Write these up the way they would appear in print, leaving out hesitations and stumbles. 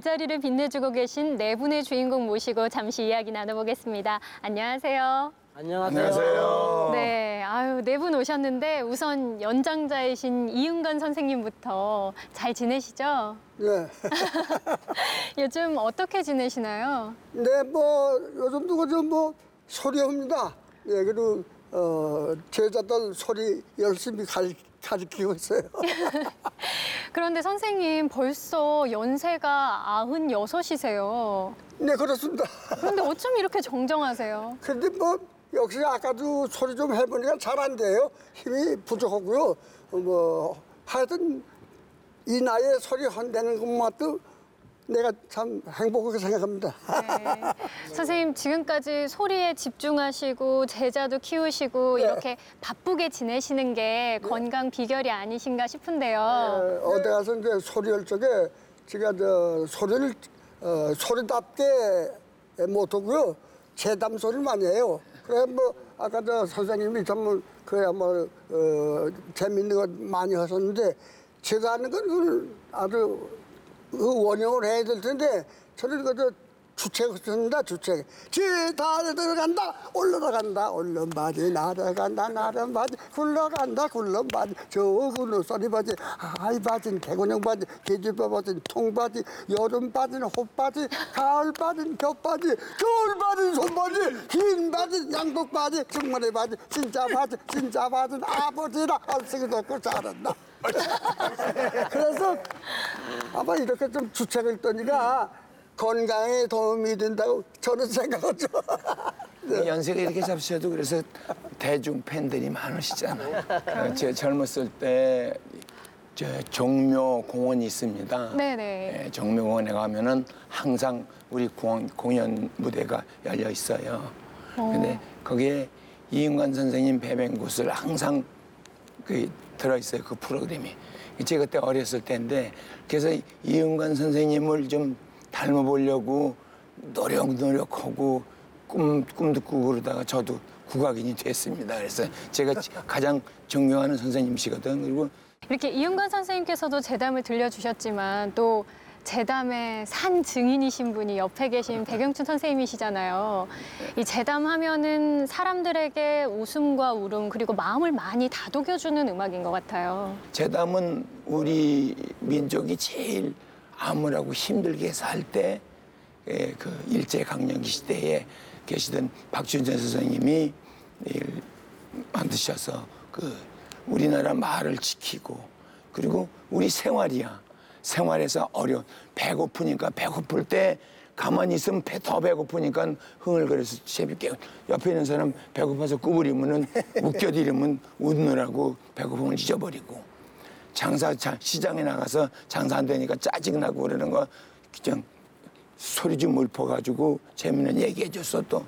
이 자리를 빛내주고 계신 네 분의 주인공 모시고 잠시 이야기 나눠보겠습니다. 안녕하세요. 안녕하세요. 네, 네 분 오셨는데 우선 연장자이신 이은관 선생님부터 잘 지내시죠? 네. 요즘 어떻게 지내시나요? 네, 뭐 요즘도 그저 뭐 소리입니다. 예, 그리고 제자들 소리 열심히 가르치고 있어요. 그런데 선생님 벌써 연세가 96이세요. 네, 그렇습니다. 그런데 어쩜 이렇게 정정하세요? 근데 뭐 역시 아까도 소리 좀 해보니까 잘 안 돼요. 힘이 부족하고요. 뭐 하여튼 이 나이에 소리 한다는 것만도 내가 참 행복하게 생각합니다. 네. 선생님 지금까지 소리에 집중하시고 제자도 키우시고 네. 이렇게 바쁘게 지내시는 게 건강 비결이 아니신가 싶은데요. 어디 가서 이제 소리할 적에 제가 소리를 소리답게 못하고요. 재담 소리를 많이 해요. 그래 뭐 아까 선생님이 정말 그야말로 재밌는 거 많이 하셨는데 제가 하는 건 아주 원형을 해야 될 텐데 저는 주책 쓴다 주책. 다 들어간다 올라간다 올라바지 날아간다 날아바지 굴러간다 굴러바지 저 굴러소리 바지 하이 바지는 개구녕 바지 계집애 바지는 통바지 여름 바지는 호바지 가을 바지는 겹바지 겨울 바지는 손바지 긴 바지는 양복 바지 정말의 바지 진짜 바지는 아버지라 알쓰기도 없고 잘한다. 그래서 아마 이렇게 좀 주책을 떠니까 건강에 도움이 된다고 저는 생각하죠. 네. 연세가 이렇게 잡수셔도 그래서 대중 팬들이 많으시잖아요. 제가 젊었을 때 종묘 공원이 있습니다. 네네. 종묘공원에 가면은 항상 우리 공연 무대가 열려 있어요. 근데 거기에 이은관 선생님 배변굿을 항상 들어있어요. 그 프로그램이. 제가 그때 어렸을 때인데 그래서 이은관 선생님을 좀 닮아보려고 노력하고 꿈도 꾸고 그러다가 저도 국악인이 됐습니다. 그래서 제가 가장 존경하는 선생님이시거든. 그리고 이렇게 이은관 선생님께서도 재담을 들려주셨지만 또 재담의 산 증인이신 분이 옆에 계신 백영춘 선생님이시잖아요. 이 재담하면은 사람들에게 웃음과 울음 그리고 마음을 많이 다독여주는 음악인 것 같아요. 재담은 우리 민족이 제일 암울하고 힘들게 살 때 그 일제강점기 시대에 계시던 박준천 선생님이 만드셔서 우리나라 말을 지키고 그리고 우리 생활에서 어려운 배고프니까 배고플 때 가만히 있으면 더 배고프니까 흥얼거려서 재밌게 옆에 있는 사람 배고파서 구부리면은 웃겨드리면 웃느라고 배고픔을 잊어버리고 시장에 나가서 장사 안 되니까 짜증나고 그러는 거 그냥 소리 좀 읊어가지고 재밌는 얘기해줘서 또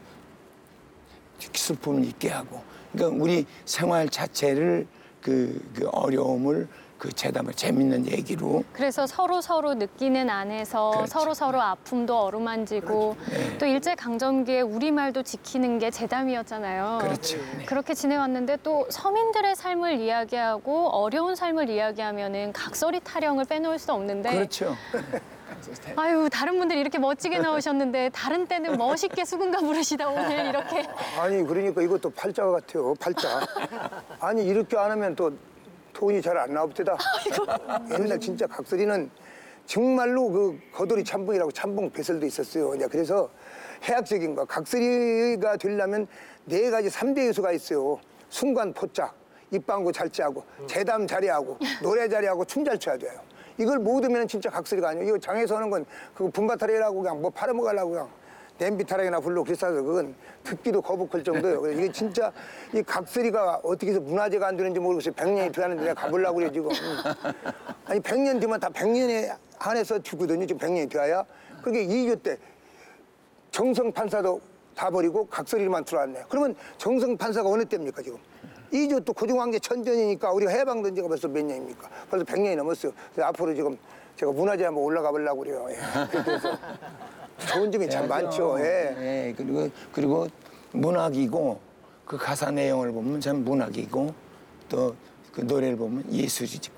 슬픔을 잊게 하고 그러니까 우리 생활 자체를 그 어려움을 재담을 재밌는 얘기로. 그래서 서로 느끼는 안에서 그렇죠. 서로 아픔도 어루만지고 그렇죠. 네. 또 일제강점기에 우리말도 지키는 게 재담이었잖아요. 그렇죠. 네. 그렇게 지내왔는데 또 서민들의 삶을 이야기하고 어려운 삶을 이야기하면은 각설이 타령을 빼놓을 수 없는데. 그렇죠. 아유, 다른 분들이 이렇게 멋지게 나오셨는데 다른 때는 멋있게 수군가 부르시다 오늘 이렇게. 아니 그러니까 이것도 팔자 같아요. 팔자. 아니 이렇게 안 하면 또 톤이 잘 안 나옵니다. 옛날 진짜 각설이는 정말로 그 거돌이 참봉이라고 참봉 배설도 있었어요. 이제 그래서 해학적인 거 각설이가 되려면 4가지 3대 요소가 있어요. 순관 포착, 입방구 잘 짜고 재담 잘해하고 노래 잘해하고 춤 잘 춰야 돼요. 이걸 모두면 진짜 각설이가 아니에요. 이거 장에서 하는 건 그 분바타리라고 그냥 뭐 팔아먹으려고 그냥 냄비 타락이나 불로 그래서 그건 듣기도 거북할 정도예요. 그래서 이게 진짜 이 각설이가 어떻게 해서 문화재가 안 되는지 모르겠어요. 100년이 돼가는데 내가 가보려고 그래요 지금. 아니 100년 뒤면 다 100년에 한해서 주거든요. 지금 100년이 돼야. 그게 2조 때 정성 판사도 다 버리고 각설이만 들어왔네요. 그러면 정성 판사가 어느 때입니까 지금? 2조 또 고종황제 천전이니까 우리가 해방된 지가 벌써 몇 년입니까? 벌써 100년이 넘었어요. 그래서 앞으로 지금 제가 문화재 한번 올라가 보려고 그래요. 예. 그래서 좋은 점이 참 많죠. 예. 예. 그리고 문학이고 그 가사 내용을 보면 참 문학이고 또 그 노래를 보면 예술이고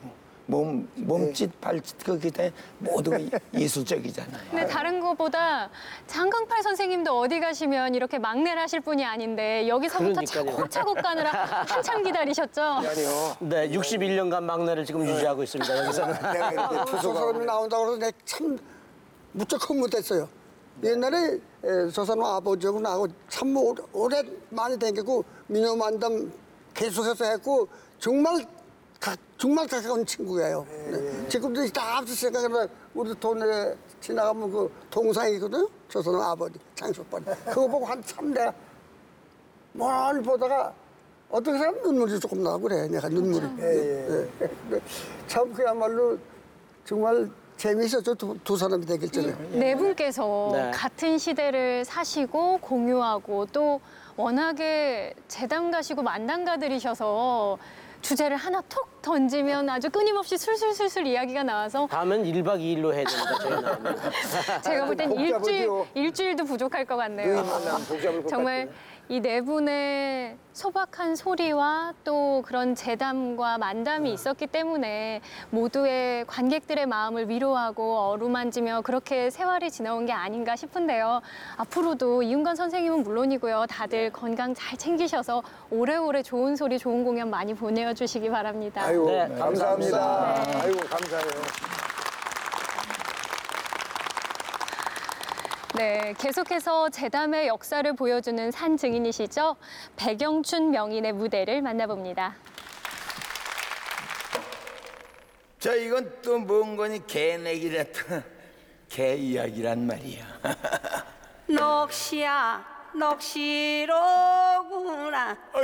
몸짓, 발짓 그게 다 모두 예술적이잖아요. 근데 다른 것보다 장강팔 선생님도 어디 가시면 이렇게 막내를 하실 분이 아닌데 여기서부터 그러니까요. 차곡차곡 가느라 한참 기다리셨죠? 아니요. 네, 61년간 막내를 지금 유지하고 있습니다. 여기서는. 내가 이렇게 저 투수가 사람이 나온다고 해서 내가 참 무척 흥분됐어요. 옛날에 저 사람 아버지하고 나하고 참 오래 많이 다니고 민요만담 계속해서 했고 정말 가까운 친구예요. 네. 지금도 다 앞서 생각하면 우리 동네 지나가면 그 동상이 있거든요. 저 사람 아버지 장석발이 그거 보고 한참 내가 멀리 보다가 어떻게 사람 눈물이 조금 나고 그래. 내가 눈물이. 네. 참 그야말로 정말 재미있었죠. 두 사람이 되길 전에. 네 분께서 네. 같은 시대를 사시고 공유하고 또 워낙에 재담가시고 만담가들이셔서 주제를 하나 톡 던지면 아주 끊임없이 술술술술 이야기가 나와서 다음은 1박 2일로 해야 됩니다. 저희 나오면. 제가 볼 땐 복잡하죠. 일주일도 부족할 것 같네요. 복잡할 것 정말 같아요. 이 네 분의 소박한 소리와 또 그런 재담과 만담이 있었기 때문에 모두의 관객들의 마음을 위로하고 어루만지며 그렇게 세월이 지나온 게 아닌가 싶은데요. 앞으로도 이윤관 선생님은 물론이고요. 다들 건강 잘 챙기셔서 오래오래 좋은 소리, 좋은 공연 많이 보내주시기 바랍니다. 아이고 네, 감사합니다. 네. 아이고 감사해요. 네, 계속해서 재담의 역사를 보여주는 산 증인이시죠. 백영춘 명인의 무대를 만나봅니다. 자, 이건 또 뭔 거니 개내기랬다. 개 이야기란 말이야. 넋이야 넋이로구나